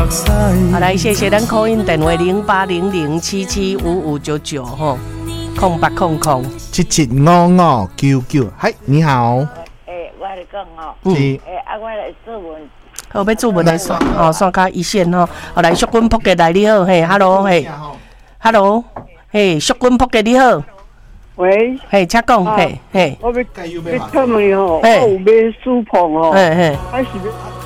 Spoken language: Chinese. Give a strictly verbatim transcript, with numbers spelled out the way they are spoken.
好，来谢谢咱call in电话零八零零七七五五九九吼，空八空空七七五五九九。嗨，你好。 诶，我来讲吼， 是诶，啊，我来作文。 好，要作文来算，哦，算卡一线吼。好，来淑君扑给来你好，嘿 ，hello 嘿 ，hello 嘿，淑君扑给你好。 喂， 嘿，请讲，嘿嘿。 我要要请问吼，我有买书棚吼， 嘿嘿。 还是要